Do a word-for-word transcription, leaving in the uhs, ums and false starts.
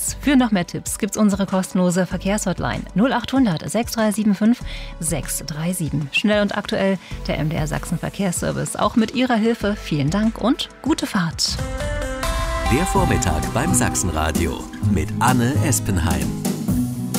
Platz. Für noch mehr Tipps gibt's unsere kostenlose Verkehrshotline null achthundert sechs drei sieben fünf sechs drei sieben. Schnell und aktuell der M D R Sachsen Verkehrsservice. Auch mit Ihrer Hilfe vielen Dank und gute Fahrt. Der Vormittag beim Sachsenradio mit Anne Espenheim.